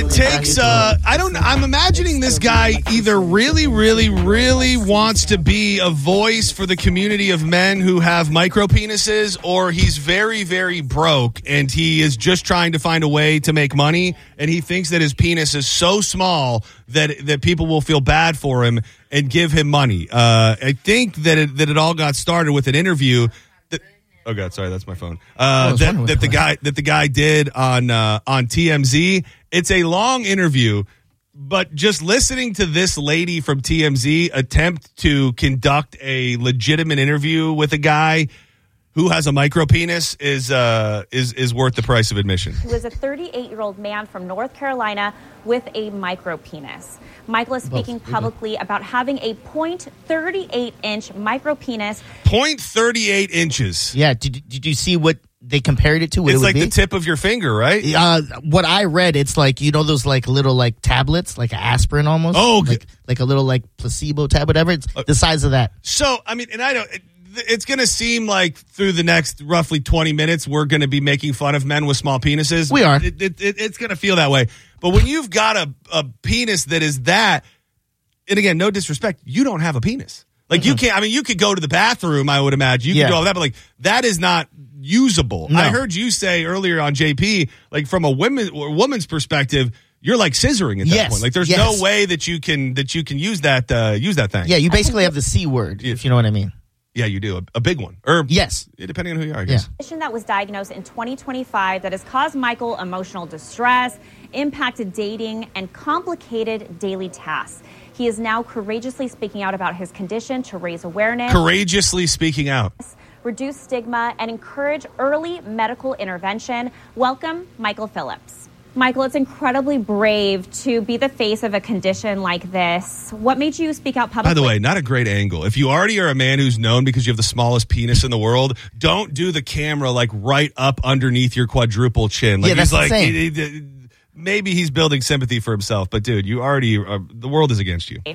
It takes, I'm imagining this guy either really, really, really wants to be a voice for the community of men who have micro penises, or he's very, very broke and he is just trying to find a way to make money, and he thinks that his penis is so small that people will feel bad for him and give him money. I think that it all got started with an interview. Oh God, sorry, that's my phone. That the guy did on TMZ. It's a long interview, but just listening to this lady from TMZ attempt to conduct a legitimate interview with a guy who has a micro penis is worth the price of admission. He was a 38-year-old man from North Carolina with a micro penis. Michael is speaking publicly about having a 0.38-inch micro penis. 0.38 inches. Yeah. Did you see what they compared it to? What it's it would like be? the tip of your finger, right? What I read, it's like, those like little like tablets, like aspirin almost. Oh, like a little like placebo tab, whatever. It's the size of that. So, I mean, and I don't. It's going to seem like through the next roughly 20 minutes, we're going to be making fun of men with small penises. We are. It's going to feel that way. But when you've got a penis that is that, and again, no disrespect, you don't have a penis. Like you can't, I mean, you could go to the bathroom, I would imagine. You could do all that, but like that is not usable. No. I heard you say earlier on JP, like from a woman's perspective, you're like scissoring at that point. Like there's no way that you can use that thing. Yeah, you basically have the C word, if you know what I mean. Yeah, you do. A big one. Or yes. Depending on who you are, I guess. Condition that was diagnosed in 2025 that has caused Michael emotional distress, impacted dating, and complicated daily tasks. He is now courageously speaking out about his condition to raise awareness. Courageously speaking out. Reduce stigma and encourage early medical intervention. Welcome, Michael Phillips. Michael, it's incredibly brave to be the face of a condition like this. What made you speak out publicly? By the way, not a great angle. If you already are a man who's known because you have the smallest penis in the world, don't do the camera like right up underneath your quadruple chin. Like, that's he's like, maybe he's building sympathy for himself, but dude, you already the world is against you.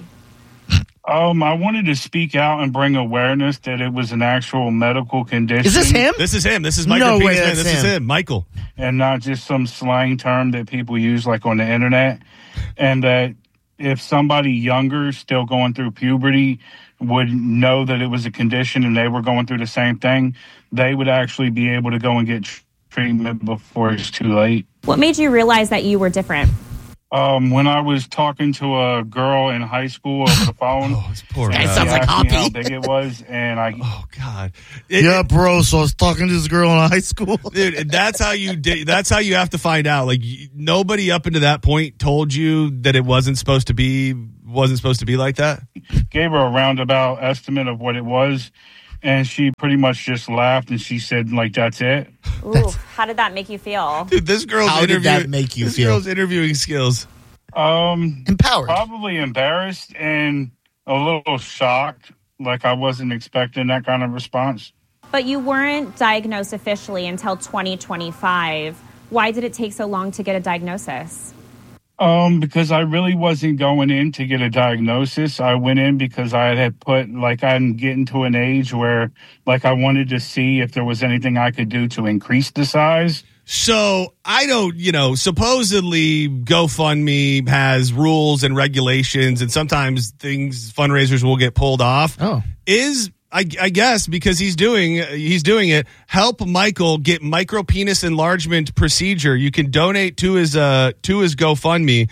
I wanted to speak out and bring awareness that it was an actual medical condition. Is this him? This is him. This is Micro Penis Man. This is him, Michael. And not just some slang term that people use like on the internet. And that if somebody younger still going through puberty would know that it was a condition and they were going through the same thing, they would actually be able to go and get treatment before it's too late. What made you realize that you were different? When I was talking to a girl in high school over the phone, this poor guy. she Sounds like asked me Hoppy. how big it was, and oh God, bro. So I was talking to this girl in high school, dude. That's how you have to find out. Like nobody up into that point told you that it wasn't supposed to be like that. Gave her a roundabout estimate of what it was, and she pretty much just laughed and she said, like, that's it. Ooh, how did that make you feel? Dude, this girl's How did that make you feel? Girl's interviewing skills. Empowered. Probably embarrassed and a little shocked. Like I wasn't expecting that kind of response. But you weren't diagnosed officially until 2025. Why did it take so long to get a diagnosis? Because I really wasn't going in to get a diagnosis. I went in because I had I'm getting to an age where like I wanted to see if there was anything I could do to increase the size. So I don't, supposedly GoFundMe has rules and regulations, and sometimes fundraisers will get pulled off. Oh, I guess because he's doing it. Help Michael get micro penis enlargement procedure. You can donate to his GoFundMe.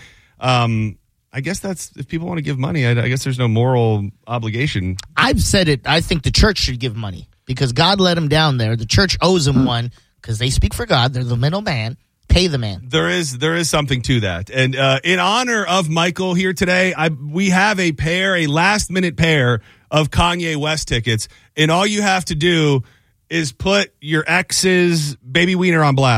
I guess that's if people want to give money. I guess there's no moral obligation. I've said it. I think the church should give money because God let him down there. The church owes him one because they speak for God. They're the middleman. Pay the man. There is something to that. And in honor of Michael here today, we have a last minute pair of Kanye West tickets, and all you have to do is put your ex's baby wiener on blast.